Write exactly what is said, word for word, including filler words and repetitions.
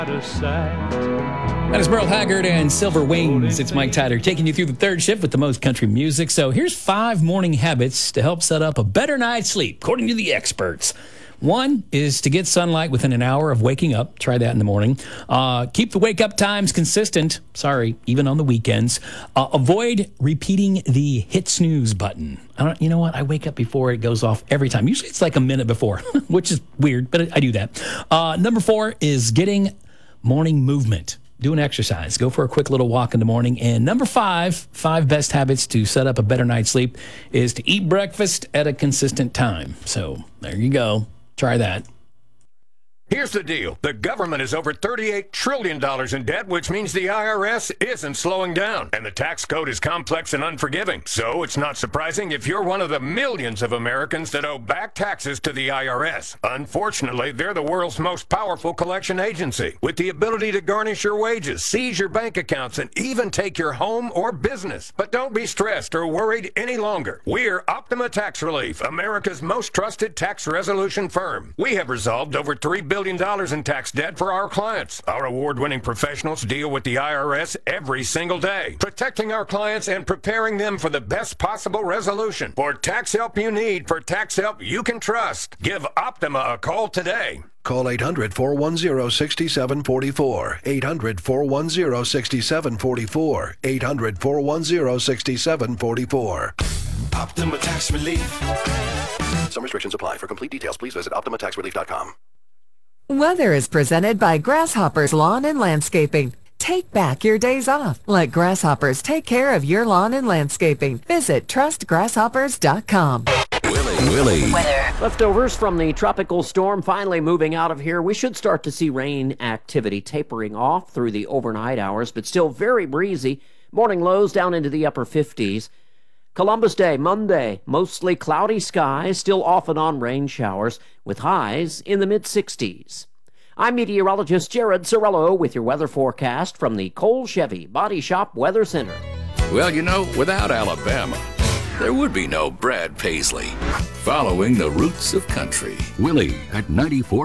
That is Merle Haggard and Silver Wings. It's Mike Tyler taking you through the third shift with the most country music. So here's five morning habits to help set up a better night's sleep, according to the experts. One is to get sunlight within an hour of waking up. Try that in the morning. Uh, keep the wake-up times consistent. Sorry, even on the weekends. Uh, avoid repeating the hit snooze button. I don't, you know what? I wake up before it goes off every time. Usually it's like a minute before, which is weird, but I do that. Uh, number four is getting morning movement. Do an exercise. Go for a quick little walk in the morning. And number five, five best habits to set up a better night's sleep is to eat breakfast at a consistent time. So there you go. Try that. Here's the deal. The government is over thirty-eight trillion dollars in debt, which means the I R S isn't slowing down. And the tax code is complex and unforgiving. So it's not surprising if you're one of the millions of Americans that owe back taxes to the I R S. Unfortunately, they're the world's most powerful collection agency, with the ability to garnish your wages, seize your bank accounts, and even take your home or business. But don't be stressed or worried any longer. We're Optima Tax Relief, America's most trusted tax resolution firm. We have resolved over three billion dollars in tax debt for our clients. Our award-winning professionals deal with the I R S every single day, protecting our clients and preparing them for the best possible resolution. For tax help you need, for tax help you can trust, give Optima a call today. Call eight hundred, four one zero, six seven four four. eight hundred, four one zero, six seven four four. eight hundred, four one zero, six seven four four. Optima Tax Relief. Some restrictions apply. For complete details, please visit optima tax relief dot com. Weather is presented by Grasshoppers Lawn and Landscaping. Take back your days off. Let Grasshoppers take care of your lawn and landscaping. Visit trust grasshoppers dot com. Willie. Willie. Weather. Leftovers from the tropical storm finally moving out of here. We should start to see rain activity tapering off through the overnight hours, but still very breezy. Morning lows down into the upper fifties. Columbus Day, Monday, mostly cloudy skies, still off and on rain showers, with highs in the mid-sixties. I'm meteorologist Jared Sorello with your weather forecast from the Cole Chevy Body Shop Weather Center. Well, you know, without Alabama, there would be no Brad Paisley. Following the roots of country. Willie at ninety-four.